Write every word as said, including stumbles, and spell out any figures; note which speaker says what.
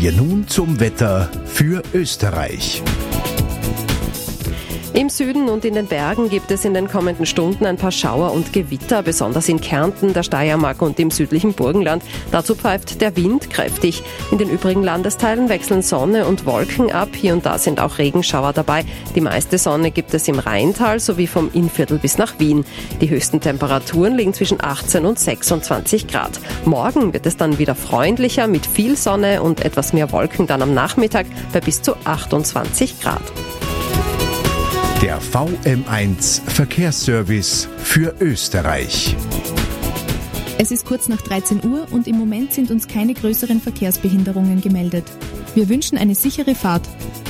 Speaker 1: wir nun zum Wetter für Österreich.
Speaker 2: Im Süden und in den Bergen gibt es in den kommenden Stunden ein paar Schauer und Gewitter, besonders in Kärnten, der Steiermark und im südlichen Burgenland. Dazu pfeift der Wind kräftig. In den übrigen Landesteilen wechseln Sonne und Wolken ab. Hier und da sind auch Regenschauer dabei. Die meiste Sonne gibt es im Rheintal sowie vom Innviertel bis nach Wien. Die höchsten Temperaturen liegen zwischen achtzehn und sechsundzwanzig Grad. Morgen wird es dann wieder freundlicher mit viel Sonne und etwas mehr Wolken dann am Nachmittag bei bis zu achtundzwanzig Grad.
Speaker 1: Der V M eins Verkehrsservice für Österreich.
Speaker 3: Es ist kurz nach dreizehn Uhr und im Moment sind uns keine größeren Verkehrsbehinderungen gemeldet. Wir wünschen eine sichere Fahrt.